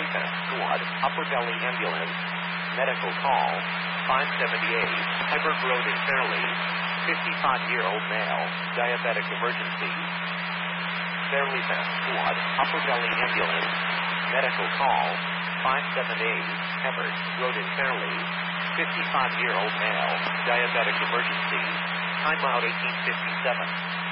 Fest Squad, Upper Delhi Ambulance, medical call, 578, Hyberg Road in Fairley, 55-year-old male, diabetic emergency. Fairley Fest Squad, Upper Delhi Ambulance, medical call, 578, Hyberg Road in Fairley, 55-year-old male, diabetic emergency, time out 1857.